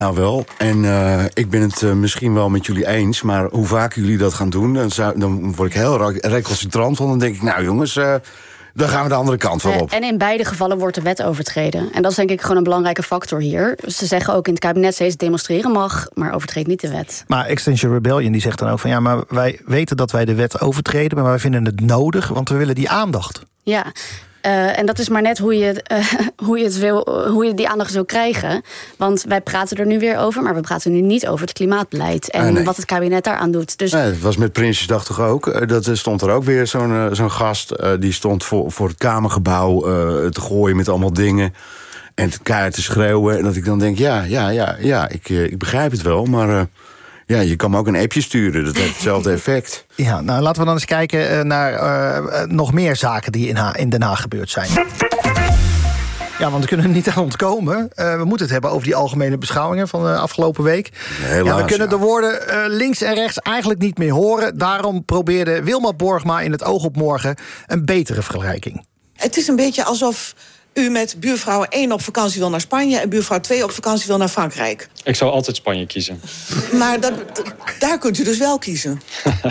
Nou wel, en ik ben het misschien wel met jullie eens, maar hoe vaker jullie dat gaan doen, dan word ik heel recalcitrant van. Dan denk ik, nou jongens, dan gaan we de andere kant wel op. En in beide gevallen wordt de wet overtreden. En dat is denk ik gewoon een belangrijke factor hier. Ze zeggen ook in het kabinet steeds demonstreren mag, maar overtreedt niet de wet. Maar Extinction Rebellion die zegt dan ook van ja, maar wij weten dat wij de wet overtreden, maar wij vinden het nodig, want we willen die aandacht. Ja. En dat is maar net hoe je die aandacht wil krijgen. Want wij praten er nu weer over, maar we praten nu niet over het klimaatbeleid en wat het kabinet daaraan doet. Dus nee, het was met Prinsjesdag toch ook. Dat stond er ook weer zo'n gast. Die stond voor het Kamergebouw te gooien met allemaal dingen. En keihard te schreeuwen. En dat ik dan denk, ik begrijp het wel, maar je kan me ook een appje sturen. Dat heeft hetzelfde effect. Ja, nou laten we dan eens kijken naar nog meer zaken die in Den Haag gebeurd zijn. Ja, want we kunnen er niet aan ontkomen. We moeten het hebben over die algemene beschouwingen van de afgelopen week. Helaas, we kunnen de woorden links en rechts eigenlijk niet meer horen. Daarom probeerde Wilma Borgma in het Oog op Morgen een betere vergelijking. Het is een beetje alsof u met buurvrouw 1 op vakantie wil naar Spanje en buurvrouw 2 op vakantie wil naar Frankrijk. Ik zou altijd Spanje kiezen. Maar daar kunt u dus wel kiezen.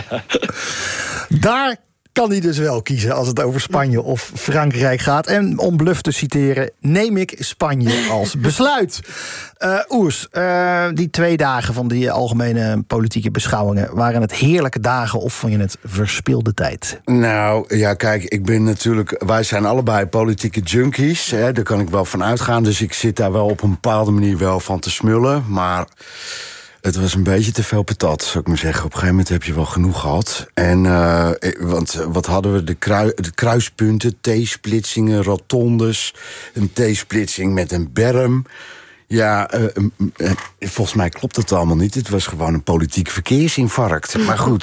Daar kan hij dus wel kiezen als het over Spanje of Frankrijk gaat. En om Bluff te citeren, neem ik Spanje als besluit. Oers, die 2 dagen van die algemene politieke beschouwingen, waren het heerlijke dagen of vond je het verspilde tijd? Nou, ja, kijk, wij zijn allebei politieke junkies. Hè, daar kan ik wel van uitgaan. Dus ik zit daar wel op een bepaalde manier wel van te smullen. Maar het was een beetje te veel patat, zou ik maar zeggen. Op een gegeven moment heb je wel genoeg gehad. En, want wat hadden we? De kruispunten, T-splitsingen, rotondes. Een T-splitsing met een berm. Ja, volgens mij klopt het allemaal niet. Het was gewoon een politiek verkeersinfarct. Maar goed,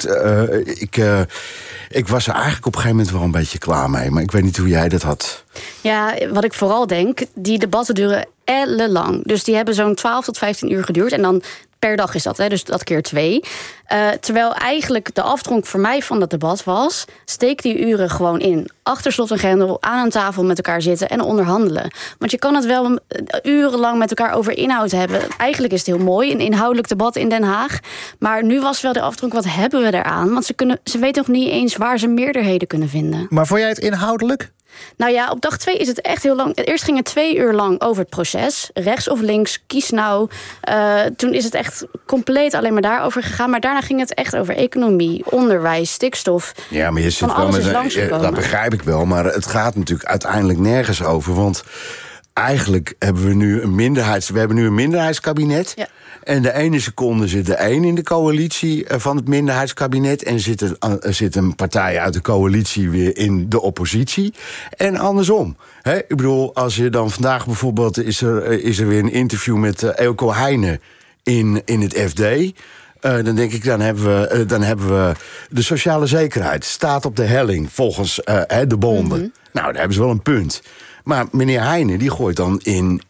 ik was er eigenlijk op een gegeven moment wel een beetje klaar mee. Maar ik weet niet hoe jij dat had. ja, wat ik vooral denk, die debatten duren ellenlang. Dus die hebben zo'n 12 tot 15 uur geduurd. En dan per dag is dat, hè, dus dat keer 2. Terwijl eigenlijk de afdronk voor mij van dat debat was, steek die uren gewoon in. Achter slot en grendel, aan een tafel met elkaar zitten en onderhandelen. Want je kan het wel urenlang met elkaar over inhoud hebben. Eigenlijk is het heel mooi, een inhoudelijk debat in Den Haag. Maar nu was wel de afdronk, wat hebben we eraan? Want ze weten nog niet eens waar ze meerderheden kunnen vinden. Maar vond jij het inhoudelijk? Nou ja, op dag 2 is het echt heel lang. Eerst ging het 2 uur lang over het proces. Rechts of links, kies nou. Toen is het echt compleet alleen maar daarover gegaan. Maar daarna ging het echt over economie, onderwijs, stikstof. Ja, maar je zit wel met dat begrijp ik wel. Maar het gaat natuurlijk uiteindelijk nergens over. Want eigenlijk hebben we nu een minderheidskabinet. Ja. En de ene seconde zit de een in de coalitie van het minderheidskabinet. En zit een partij uit de coalitie weer in de oppositie. En andersom. Ik bedoel, als je dan vandaag bijvoorbeeld is er weer een interview met Eelco Heijnen in het FD. Dan denk ik, dan hebben we de sociale zekerheid. Staat op de helling volgens de bonden. Mm-hmm. Nou, daar hebben ze wel een punt. Maar meneer Heijnen, die gooit dan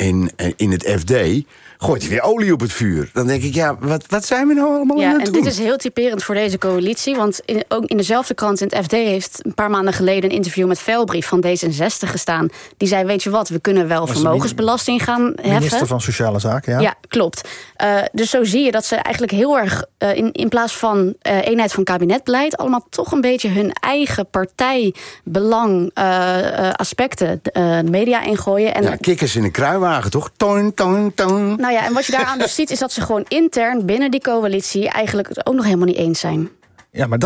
in het FD, gooit hij weer olie op het vuur. Dan denk ik, ja, wat zijn we nou allemaal aan het doen? En dit is heel typerend voor deze coalitie. Want ook in dezelfde krant, in het FD, heeft een paar maanden geleden een interview met Velbrief van D66 gestaan. Die zei, weet je wat, we kunnen wel vermogensbelasting gaan heffen. Minister van Sociale Zaken, ja. Ja, klopt. Dus zo zie je dat ze eigenlijk heel erg, in plaats van eenheid van kabinetbeleid, allemaal toch een beetje hun eigen partijbelang aspecten de media ingooien. En kikkers in een kruiwagen, toch? Toon, toon, toon. Nou ja, en wat je daaraan dus ziet, is dat ze gewoon intern binnen die coalitie eigenlijk het ook nog helemaal niet eens zijn. Ja, maar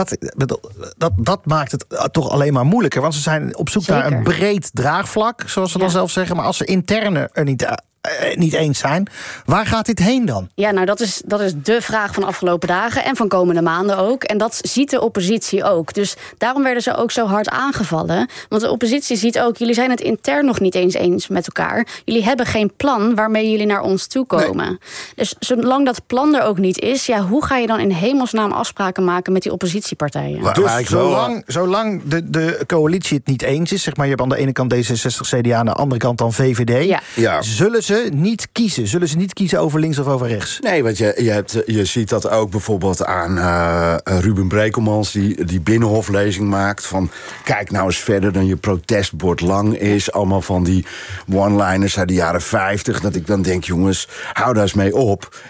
dat maakt het toch alleen maar moeilijker. Want ze zijn op zoek naar een breed draagvlak, zoals ze dan zelf zeggen. Maar als ze interne er niet eens zijn, waar gaat dit heen dan? Ja, nou dat is de vraag van de afgelopen dagen en van komende maanden ook. En dat ziet de oppositie ook. Dus daarom werden ze ook zo hard aangevallen. Want de oppositie ziet ook, jullie zijn het intern nog niet eens met elkaar. Jullie hebben geen plan waarmee jullie naar ons toe komen. Nee. Dus zolang dat plan er ook niet is, ja, hoe ga je dan in hemelsnaam afspraken maken met die oppositiepartijen? Dus zolang de coalitie het niet eens is, zeg maar, je hebt aan de ene kant D66, CDA, aan de andere kant dan VVD, zullen ze niet kiezen? Zullen ze niet kiezen over links of over rechts? Nee, want je ziet dat ook bijvoorbeeld aan Ruben Brekelmans, die binnenhoflezing maakt van, kijk nou eens verder dan je protestbord lang is. Allemaal van die one-liners uit de jaren 50. Dat ik dan denk, jongens, hou daar eens mee op.